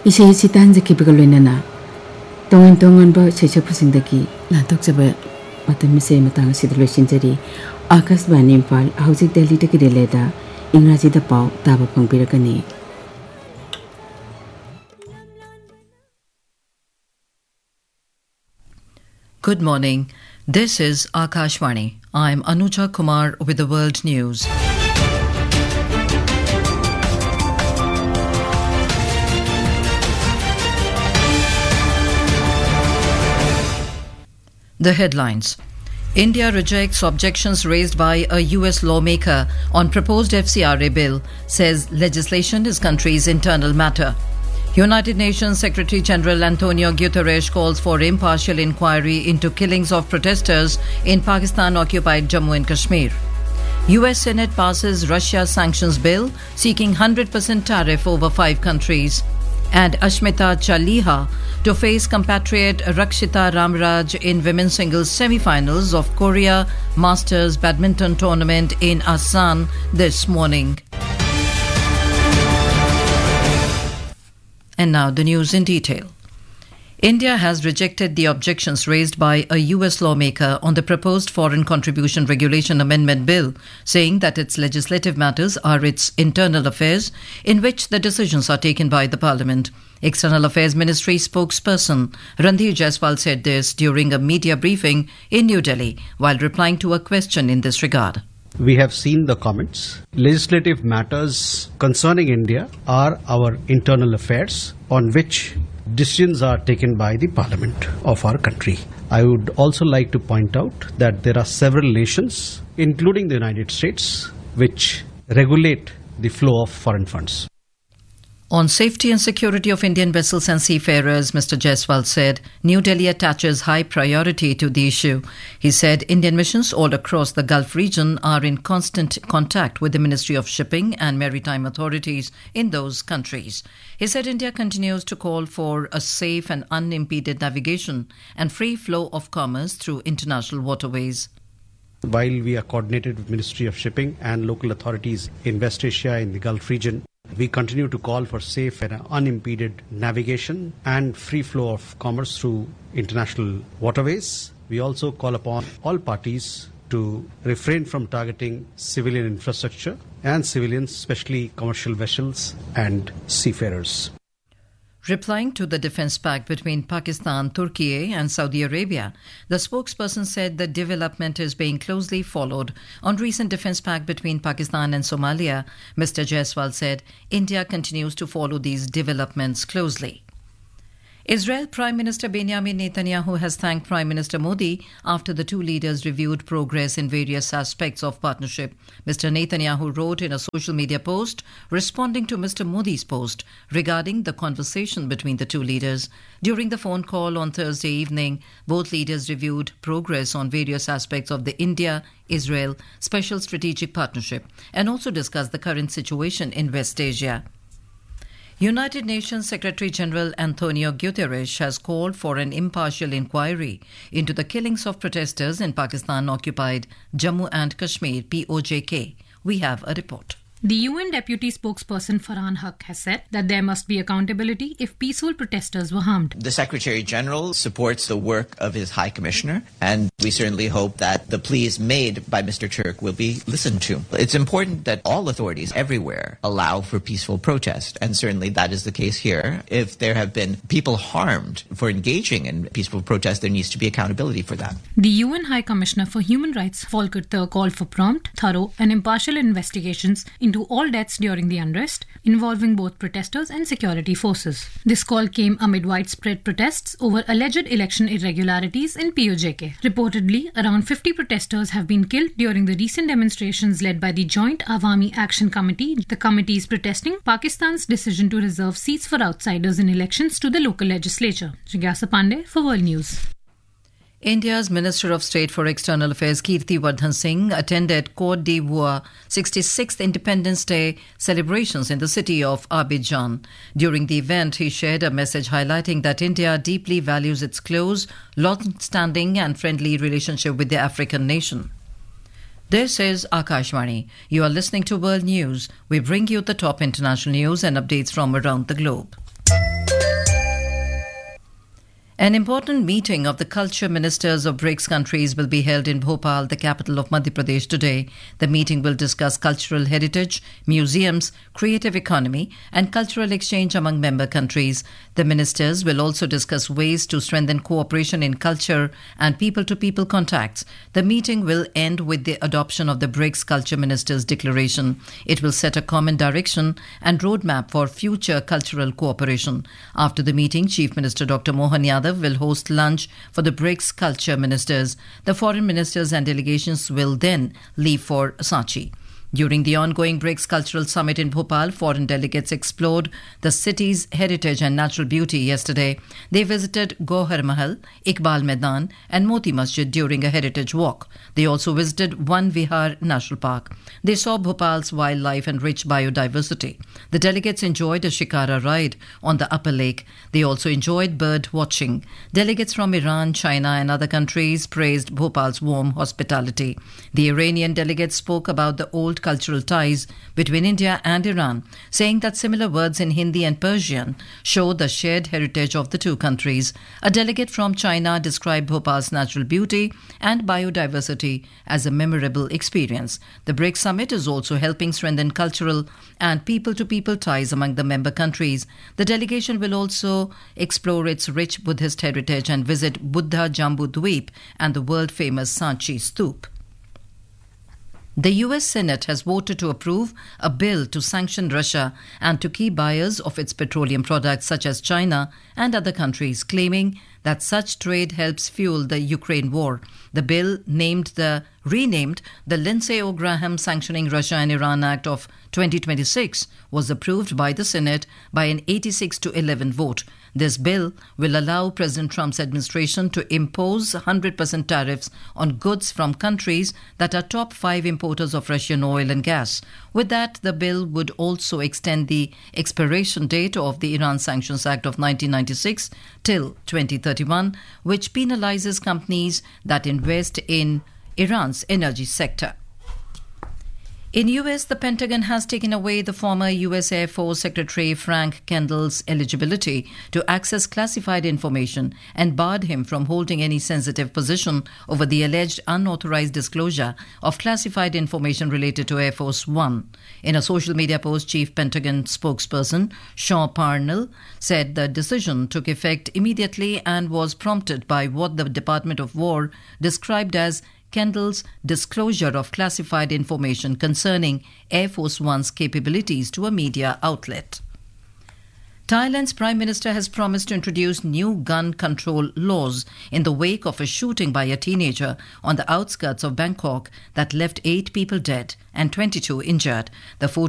Isay sitan zakibigaloinana. Tongan ba sesapusindaki lantoksaba matamisay matang sidlosinjari Akashvani Impal Hauzik Delhi taki releda Ingraji da pau taba pangpirakani. Good morning. This is Akashvani. I'm Anuja Kumar with the World News. The headlines. India rejects objections raised by a US lawmaker on proposed FCRA bill, says legislation is country's internal matter. United Nations Secretary General Antonio Guterres calls for impartial inquiry into killings of protesters in Pakistan-occupied Jammu and Kashmir. US Senate passes Russia sanctions bill seeking 100% tariff over 5 countries. And Ashmita Chaliha to face compatriot Rakshita Ramraj in women's singles semi-finals of Korea Masters Badminton Tournament in Asan this morning. And now the news in detail. India has rejected the objections raised by a US lawmaker on the proposed Foreign Contribution Regulation Amendment Bill, saying that its legislative matters are its internal affairs, in which the decisions are taken by the Parliament. External Affairs Ministry spokesperson Randhir Jaiswal said this during a media briefing in New Delhi while replying to a question in this regard. We have seen the comments. Legislative matters concerning India are our internal affairs on which decisions are taken by the Parliament of our country. I would also like to point out that there are several nations, including the United States, which regulate the flow of foreign funds. On safety and security of Indian vessels and seafarers, Mr. Jaiswal said New Delhi attaches high priority to the issue. He said Indian missions all across the Gulf region are in constant contact with the Ministry of Shipping and Maritime authorities in those countries. He said India continues to call for a safe and unimpeded navigation and free flow of commerce through international waterways. While we are coordinated with Ministry of Shipping and local authorities in West Asia in the Gulf region, we continue to call for safe and unimpeded navigation and free flow of commerce through international waterways. We also call upon all parties to refrain from targeting civilian infrastructure and civilians, especially commercial vessels and seafarers. Replying to the defence pact between Pakistan, Turkey and Saudi Arabia, the spokesperson said the development is being closely followed. On recent defence pact between Pakistan and Somalia, Mr. Jaiswal said India continues to follow these developments closely. Israel Prime Minister Benjamin Netanyahu has thanked Prime Minister Modi after the two leaders reviewed progress in various aspects of partnership. Mr. Netanyahu wrote in a social media post responding to Mr. Modi's post regarding the conversation between the two leaders. During the phone call on Thursday evening, both leaders reviewed progress on various aspects of the India-Israel Special Strategic Partnership and also discussed the current situation in West Asia. United Nations Secretary General Antonio Guterres has called for an impartial inquiry into the killings of protesters in Pakistan-occupied Jammu and Kashmir, POJK. We have a report. The UN Deputy Spokesperson Farhan Haq has said that there must be accountability if peaceful protesters were harmed. The Secretary General supports the work of his High Commissioner, and we certainly hope that the pleas made by Mr. Turk will be listened to. It's important that all authorities everywhere allow for peaceful protest, and certainly that is the case here. If there have been people harmed for engaging in peaceful protest, there needs to be accountability for that. The UN High Commissioner for Human Rights, Volker Turk, called for prompt, thorough and impartial investigations into all deaths during the unrest involving both protesters and security forces. This call came amid widespread protests over alleged election irregularities in POJK. Reportedly, around 50 protesters have been killed during the recent demonstrations led by the Joint Awami Action Committee. The committee is protesting Pakistan's decision to reserve seats for outsiders in elections to the local legislature. Jigyasa Pandey for World News. India's Minister of State for External Affairs Kirti Vardhan Singh attended Côte d'Ivoire 66th Independence Day celebrations in the city of Abidjan. During the event, he shared a message highlighting that India deeply values its close, long-standing and friendly relationship with the African nation. This is Akashvani. You are listening to World News. We bring you the top international news and updates from around the globe. An important meeting of the culture ministers of BRICS countries will be held in Bhopal, the capital of Madhya Pradesh, today. The meeting will discuss cultural heritage, museums, creative economy, and cultural exchange among member countries. The ministers will also discuss ways to strengthen cooperation in culture and people-to-people contacts. The meeting will end with the adoption of the BRICS Culture Ministers' Declaration. It will set a common direction and roadmap for future cultural cooperation. After the meeting, Chief Minister Dr. Mohan Yadav will host lunch for the BRICS culture ministers. The foreign ministers and delegations will then leave for Sanchi. During the ongoing BRICS Cultural Summit in Bhopal, foreign delegates explored the city's heritage and natural beauty yesterday. They visited Gohar Mahal, Iqbal Maidan and Moti Masjid during a heritage walk. They also visited Van Vihar National Park. They saw Bhopal's wildlife and rich biodiversity. The delegates enjoyed a shikara ride on the upper lake. They also enjoyed bird watching. Delegates from Iran, China and other countries praised Bhopal's warm hospitality. The Iranian delegates spoke about the old cultural ties between India and Iran, saying that similar words in Hindi and Persian show the shared heritage of the two countries. A delegate from China described Bhopal's natural beauty and biodiversity as a memorable experience. The BRICS Summit is also helping strengthen cultural and people-to-people ties among the member countries. The delegation will also explore its rich Buddhist heritage and visit Buddha Jambu Dweep and the world-famous Sanchi Stoop. The US Senate has voted to approve a bill to sanction Russia and to keep buyers of its petroleum products such as China and other countries, claiming that such trade helps fuel the Ukraine war. The bill, renamed the Lindsey Graham Sanctioning Russia and Iran Act of 2026, was approved by the Senate by an 86-11 vote. This bill will allow President Trump's administration to impose 100% tariffs on goods from countries that are top 5 importers of Russian oil and gas. With that, the bill would also extend the expiration date of the Iran Sanctions Act of 1996 till 2031, which penalizes companies that invest in Iran's energy sector. In US, the Pentagon has taken away the former US Air Force Secretary Frank Kendall's eligibility to access classified information and barred him from holding any sensitive position over the alleged unauthorized disclosure of classified information related to Air Force One. In a social media post, Chief Pentagon spokesperson Sean Parnell said the decision took effect immediately and was prompted by what the Department of War described as Kendall's disclosure of classified information concerning Air Force One's capabilities to a media outlet. Thailand's Prime Minister has promised to introduce new gun control laws in the wake of a shooting by a teenager on the outskirts of Bangkok that left 8 people dead and 22 injured. The